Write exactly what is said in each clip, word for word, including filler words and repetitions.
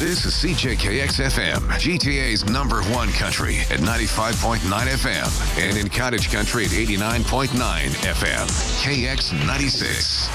This is C J K X F M, G T A's number one country at ninety-five point nine F M, and in Cottage Country at eighty-nine point nine F M. K X ninety-six.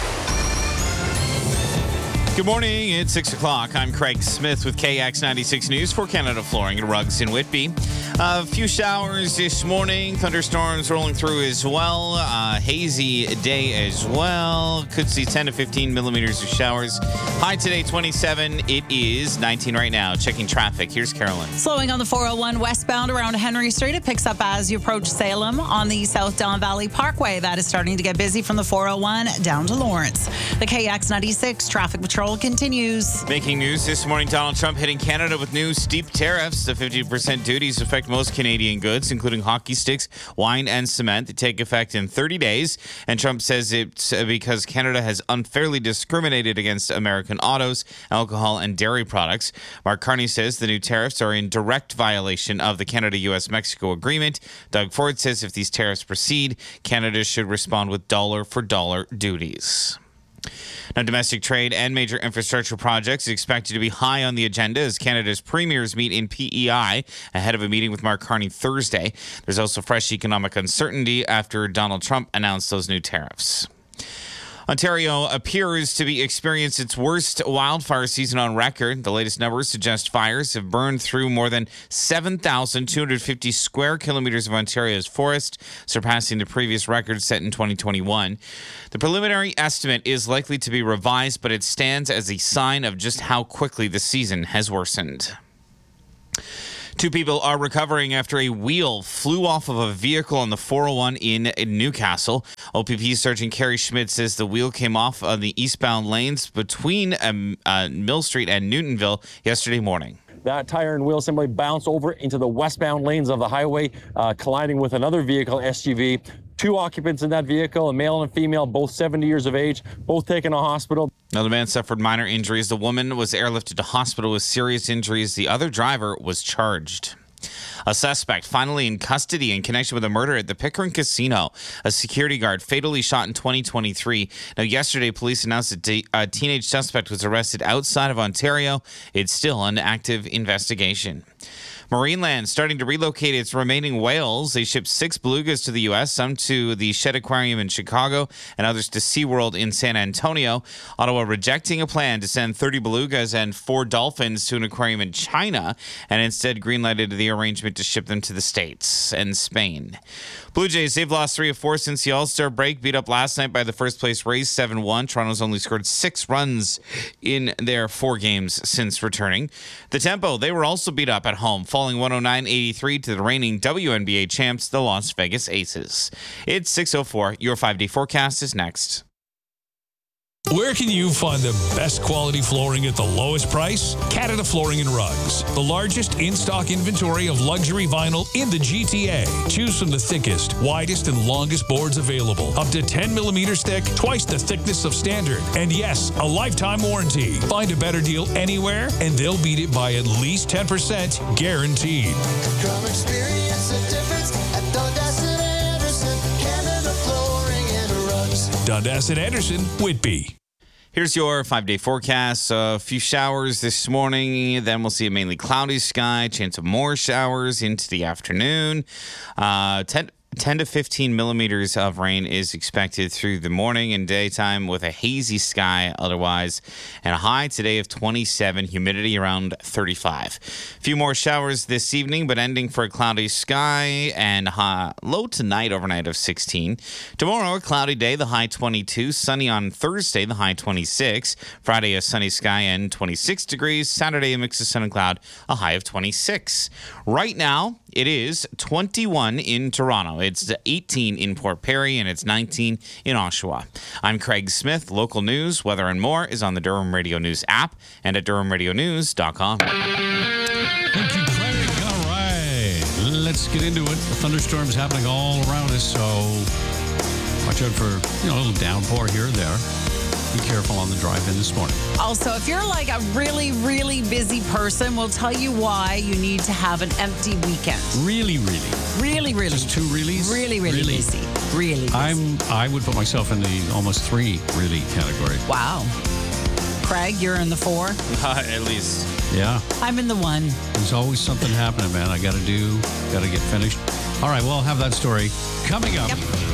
Good morning. It's six o'clock. I'm Craig Smith with K X ninety-six News for Canada Flooring and Rugs in Whitby. A few showers this morning. Thunderstorms rolling through as well. Uh, hazy day as well. Could see ten to fifteen millimeters of showers. High today, twenty-seven. It is nineteen right now. Checking traffic. Here's Carolyn. Slowing on the four oh one westbound around Henry Street. It picks up as you approach Salem. On the South Don Valley Parkway, that is starting to get busy from the four oh one down to Lawrence. The K X ninety-six traffic patrol continues. Making news this morning, Donald Trump hitting Canada with new steep tariffs. The fifty percent duties affect most Canadian goods, including hockey sticks, wine, and cement. They take effect in thirty days. And Trump says it's because Canada has unfairly discriminated against American autos, alcohol, and dairy products. Mark Carney says the new tariffs are in direct violation of the Canada-U S Mexico agreement. Doug Ford says if these tariffs proceed, Canada should respond with dollar-for-dollar duties. Now, domestic trade and major infrastructure projects is expected to be high on the agenda as Canada's premiers meet in P E I ahead of a meeting with Mark Carney Thursday. There's also fresh economic uncertainty after Donald Trump announced those new tariffs. Ontario appears to be experiencing its worst wildfire season on record. The latest numbers suggest fires have burned through more than seven thousand two hundred fifty square kilometers of Ontario's forest, surpassing the previous record set in twenty twenty-one. The preliminary estimate is likely to be revised, but it stands as a sign of just how quickly the season has worsened. Two people are recovering after a wheel flew off of a vehicle on the four oh one in Newcastle. O P P Sergeant Kerry Schmidt says the wheel came off on the eastbound lanes between um, uh, Mill Street and Newtonville yesterday morning. That tire and wheel simply bounced over into the westbound lanes of the highway, uh, colliding with another vehicle, S U V. Two occupants in that vehicle, a male and a female, both seventy years of age, both taken to hospital. Now, the man suffered minor injuries. The woman was airlifted to hospital with serious injuries. The other driver was charged. A suspect finally in custody in connection with a murder at the Pickering Casino. A security guard fatally shot in twenty twenty-three. Now, yesterday, police announced that a teenage suspect was arrested outside of Ontario. It's still an active investigation. Marineland starting to relocate its remaining whales. They shipped six belugas to the U S, some to the Shedd Aquarium in Chicago and others to SeaWorld in San Antonio. Ottawa rejecting a plan to send thirty belugas and four dolphins to an aquarium in China and instead greenlighted the arrangement to ship them to the States and Spain. Blue Jays, they've lost three of four since the All-Star break. Beat up last night by the first-place Rays seven one. Toronto's only scored six runs in their four games since returning. The Tempo, they were also beat up at home, falling one oh nine eighty-three to the reigning W N B A champs, the Las Vegas Aces. It's six oh four. Your five-day forecast is next. Where can you find the best quality flooring at the lowest price? Canada Flooring and Rugs, the largest in-stock inventory of luxury vinyl in the G T A. Choose from the thickest, widest, and longest boards available. Up to ten millimeters thick, twice the thickness of standard. And yes, a lifetime warranty. Find a better deal anywhere, and they'll beat it by at least ten percent guaranteed. Come experience the difference at Dundas and Anderson, Canada Flooring and Rugs. Dundas and Anderson, Whitby. Here's your five-day forecast. A few showers this morning. Then we'll see a mainly cloudy sky. Chance of more showers into the afternoon. Uh, ten, ten to fifteen millimeters of rain is expected through the morning and daytime with a hazy sky otherwise. And a high today of twenty-seven. Humidity around thirty-five. A few more showers this evening, but ending for a cloudy sky and high, low tonight overnight of sixteen. Tomorrow, a cloudy day, the high twenty-two. Sunny on Thursday, the high twenty-six. Friday, a sunny sky and twenty-six degrees. Saturday, a mix of sun and cloud, a high of twenty-six. Right now, it is twenty-one in Toronto. It's eighteen in Port Perry, and it's nineteen in Oshawa. I'm Craig Smith. Local news, weather, and more is on the Durham Radio News app and at durham radio news dot com. Thank you, Craig. All right. Let's get into it. The thunderstorms happening all around us, so watch out for, you know, a little downpour here and there. Be careful on the drive-in this morning. Also, if you're like a really, really busy person, we'll tell you why you need to have an empty weekend. Really, really. Really, really. Just two reallys? Really, really, really busy. Really busy. I'm, I would put myself in the almost three really category. Wow. Craig, you're in the four. At least. Yeah. I'm in the one. There's always something happening, man. I got to do, got to get finished. All right, well, I'll have that story coming up. Yep.